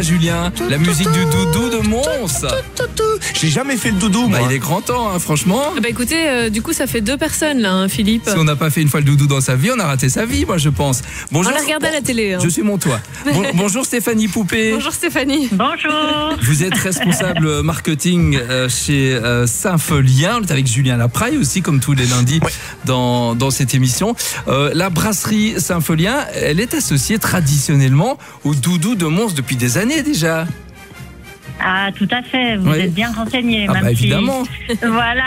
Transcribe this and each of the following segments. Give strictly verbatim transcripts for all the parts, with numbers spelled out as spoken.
Julien, la musique du doudou de Mons. J'ai jamais fait le doudou, moi. Bah, il est grand temps, hein, franchement. Bah écoutez, euh, du coup ça fait deux personnes là, hein, Philippe. Si on n'a pas fait une fois le doudou dans sa vie, on a raté sa vie, moi je pense. Bonjour. On l'a regardé à la télé. Hein. Je suis mon toit. Bon, bonjour Stéphanie Poupée. Bonjour Stéphanie. Bonjour. Vous êtes responsable marketing euh, chez euh, Saint-Folien. On est avec Julien Lapraille aussi, comme tous les lundis ouais. dans, dans cette émission. Euh, la brasserie Saint-Folien, elle est associée traditionnellement au doudou de Mons depuis des années déjà. Ah, tout à fait, vous oui. êtes bien renseigné. Ah même bah si... évidemment. Voilà.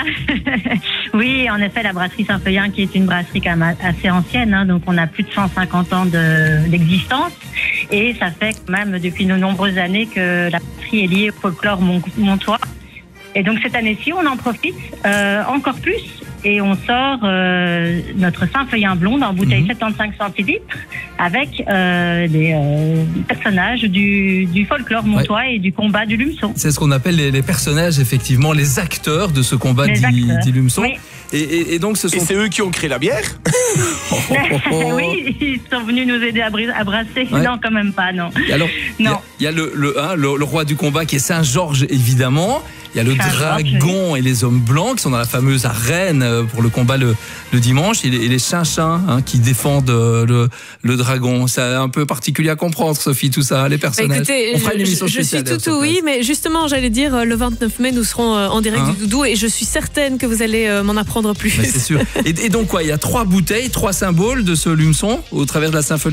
Oui, en effet, la brasserie Saint-Folien, qui est une brasserie quand même assez ancienne, hein, donc on a plus de cent cinquante ans de, d'existence. Et ça fait quand même depuis de nombreuses années que la brasserie est liée au folklore montois. Et donc cette année-ci, on en profite euh, encore plus. Et on sort euh, notre Saint-Folien blonde en bouteille mmh. soixante-quinze centilitres avec euh, des euh, personnages du, du folklore montois ouais. et du combat du Lumeçon. C'est ce qu'on appelle les, les personnages, effectivement, les acteurs de ce combat du Lumeçon. Oui. Et, et, et donc ce sont... Et c'est eux qui ont créé la bière. oh, oh, oh. Oui, ils sont venus nous aider à, bris- à brasser. Ouais. Non, quand même pas, non. Et alors, il y a, y a le, le, hein, le, le roi du combat qui est Saint-Georges, évidemment. Il y a le dragon oui. et les hommes blancs qui sont dans la fameuse arène pour le combat le, le dimanche. Et les, et les chinchins hein, qui défendent le, le dragon. C'est un peu particulier à comprendre, Sophie, tout ça, les personnages. Bah écoutez, On fera une émission je, je suis tout oui, mais justement, j'allais dire, le vingt-neuf mai, nous serons en direct hein du doudou et je suis certaine que vous allez m'en apprendre plus. Bah c'est sûr. Et, et donc quoi, il y a trois bouteilles, trois symboles de ce Lumeçon au travers de la Saint-Folien ?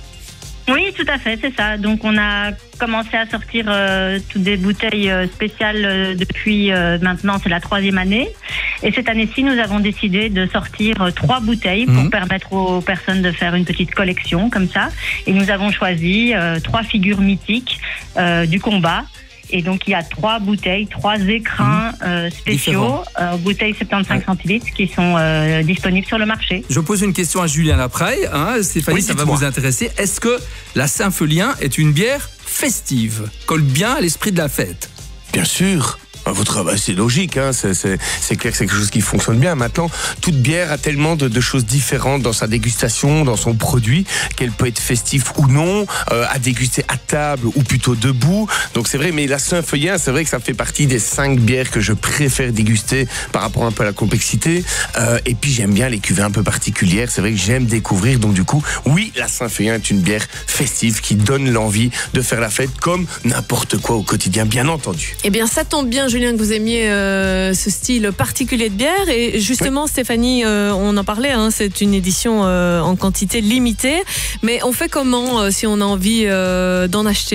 Oui, tout à fait, c'est ça. Donc on a commencé à sortir euh, toutes des bouteilles euh, spéciales euh, depuis euh, maintenant, c'est la troisième année. Et cette année-ci, nous avons décidé de sortir euh, trois bouteilles pour mmh. permettre aux personnes de faire une petite collection comme ça. Et nous avons choisi euh, trois figures mythiques euh, du combat. Et donc, il y a trois bouteilles, trois écrins mmh. euh, spéciaux, euh, bouteilles soixante-quinze ouais. centilitres qui sont euh, disponibles sur le marché. Je pose une question à Julien Lapraille. Hein, Stéphanie, oui, ça va vous intéresser. Est-ce que la Saint-Folien est une bière festive, colle bien à l'esprit de la fête ? Bien sûr. Votre, bah, c'est logique, hein, c'est, c'est, c'est clair que c'est quelque chose qui fonctionne bien. Maintenant, toute bière a tellement de, de choses différentes dans sa dégustation, dans son produit, qu'elle peut être festive ou non, euh, à déguster à table ou plutôt debout. Donc c'est vrai, mais la Saint-Folien, c'est vrai que ça fait partie des cinq bières que je préfère déguster par rapport un peu à la complexité. Euh, et puis j'aime bien les cuvées un peu particulières, c'est vrai que j'aime découvrir. Donc du coup, oui, la Saint-Folien est une bière festive qui donne l'envie de faire la fête comme n'importe quoi au quotidien, bien entendu. Eh bien, ça tombe bien, Julien, que vous aimiez euh, ce style particulier de bière. Et justement, oui. Stéphanie, euh, on en parlait, hein, c'est une édition euh, en quantité limitée. Mais on fait comment euh, si on a envie euh, d'en acheter ?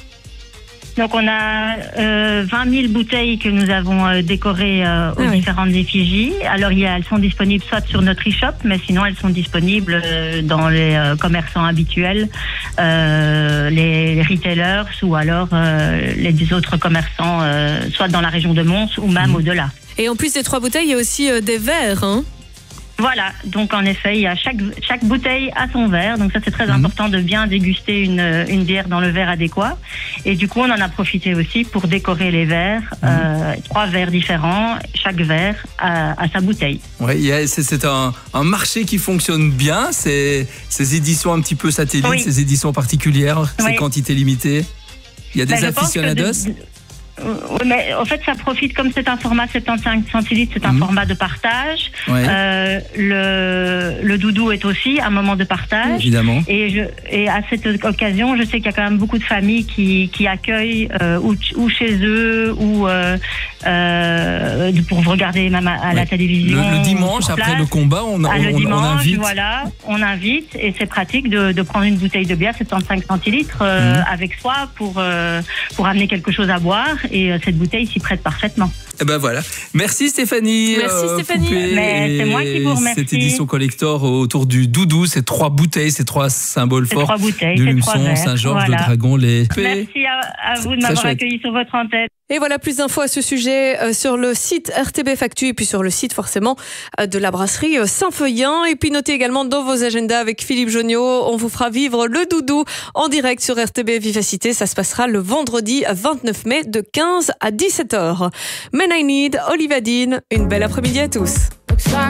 Donc on a euh, vingt mille bouteilles que nous avons euh, décorées euh, aux ah oui. différentes effigies. Alors il y a, elles sont disponibles soit sur notre e-shop, mais sinon elles sont disponibles euh, dans les euh, commerçants habituels, euh, les, les retailers ou alors euh, les autres commerçants, euh, soit dans la région de Mons ou même mmh. au-delà. Et en plus des trois bouteilles, il y a aussi euh, des verres, hein ? Voilà, donc en effet, il y a chaque, chaque bouteille à son verre. Donc ça, c'est très mmh. important de bien déguster une, une bière dans le verre adéquat. Et du coup, on en a profité aussi pour décorer les verres, mmh. euh, trois verres différents, chaque verre à, à sa bouteille. Oui, c'est, c'est un, un marché qui fonctionne bien. C'est, ces éditions un petit peu satellites, oui. ces éditions particulières, oui. ces quantités limitées. Il y a des ben, aficionados. Oui, mais en fait, ça profite, comme c'est un format soixante-quinze centilitres, c'est un mmh. format de partage. Ouais. Euh, le, le doudou est aussi un moment de partage. Évidemment. Et, je, et à cette occasion, je sais qu'il y a quand même beaucoup de familles qui, qui accueillent euh, ou, ou chez eux ou euh, euh, pour regarder même à, à ouais. la télévision. Le, le dimanche, après le combat, on, ah, on, le dimanche, on invite. Voilà, on invite et c'est pratique de, de prendre une bouteille de bière soixante-quinze centilitres euh, mmh. avec soi pour, euh, pour amener quelque chose à boire. Et cette bouteille s'y prête parfaitement. Et ben voilà. Merci Stéphanie. Merci euh, Stéphanie. Poupée. Mais c'est moi qui vous remercie. Cette édition collector autour du doudou, ces trois bouteilles, ces trois symboles ces forts trois bouteilles, du Lumeçon, Saint-Georges, voilà. le dragon, les... Merci à, à vous de m'avoir accueilli sur votre antenne. Et voilà, plus d'infos à ce sujet euh, sur le site R T B F Actu et puis sur le site forcément euh, de la brasserie euh, Saint-Folien. Et puis notez également dans vos agendas avec Philippe Jonniot, on vous fera vivre le doudou en direct sur R T B Vivacité. Ça se passera le vendredi vingt-neuf mai de quinze à dixsept heures. Men I Need, Olivia Dean, une belle après-midi à tous.